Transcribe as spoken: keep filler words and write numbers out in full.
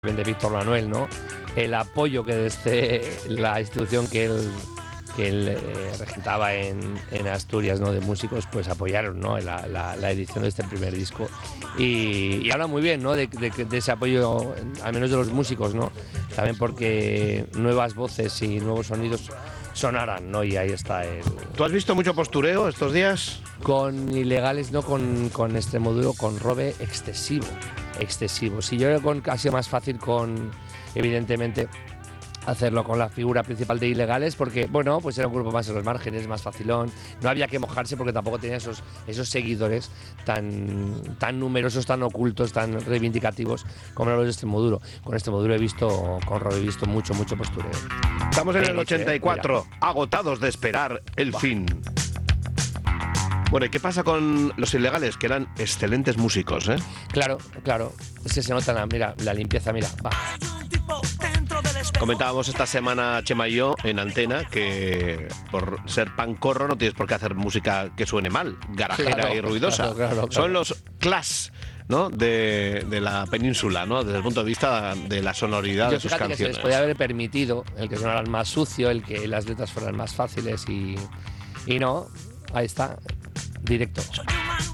de Víctor Manuel, ¿no? El apoyo que desde la institución que él, que él eh, regentaba en, en Asturias, ¿no? De músicos, pues apoyaron, ¿no? la, la, la edición de este primer disco. Y, y habla muy bien, ¿no? De, de, de ese apoyo, al menos de los músicos, ¿no? También porque nuevas voces y nuevos sonidos sonaran, ¿no? Y ahí está el... ¿Tú has visto mucho postureo estos días? Con Ilegales, no con, con Extremoduro, con Robe excesivo. excesivo. Si yo creo que ha sido más fácil con, evidentemente, hacerlo con la figura principal de Ilegales, porque, bueno, pues era un grupo más en los márgenes, más facilón, no había que mojarse porque tampoco tenía esos, esos seguidores tan, tan numerosos, tan ocultos, tan reivindicativos como los de Extremoduro. Con Extremoduro he visto, con Robe he visto mucho, mucho postureo. Estamos en el ochenta y cuatro, Mira. agotados de esperar el bah. fin. Bueno, ¿y qué pasa con los Ilegales? Que eran excelentes músicos, ¿eh? Claro, claro. Es que se nota la, mira, la limpieza, mira. Va. Comentábamos esta semana, Chema y yo, en Antena, que por ser pancorro no tienes por qué hacer música que suene mal, garajera claro, y ruidosa. Claro, claro, claro. Son los Clash, ¿no? De, de la península, ¿no? Desde el punto de vista de la sonoridad yo de sus fíjate canciones. Que se les podía haber permitido el que sonaran más sucio, el que las letras fueran más fáciles y, y no, ahí está. Directo.